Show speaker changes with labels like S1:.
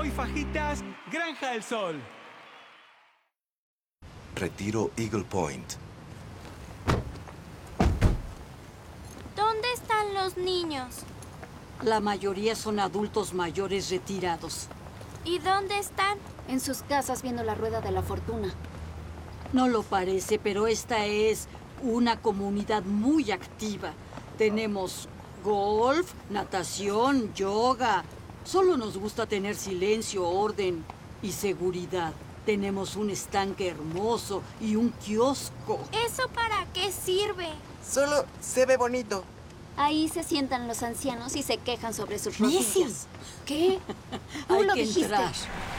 S1: Hoy Fajitas, Granja del Sol.
S2: Retiro Eagle Point.
S3: ¿Dónde están los niños?
S4: La mayoría son adultos mayores retirados.
S3: ¿Y dónde están?
S5: En sus casas viendo la rueda de la fortuna.
S4: No lo parece, pero esta es una comunidad muy activa. Tenemos golf, natación, yoga. Solo nos gusta tener silencio, orden y seguridad. Tenemos un estanque hermoso y un kiosco.
S3: ¿Eso para qué sirve?
S6: Solo se ve bonito.
S5: Ahí se sientan los ancianos y se quejan sobre sus
S4: ¡Missy!
S5: rodillas. ¿Qué? Tú
S4: Hay
S5: lo
S4: que
S5: dijiste.
S4: entrar.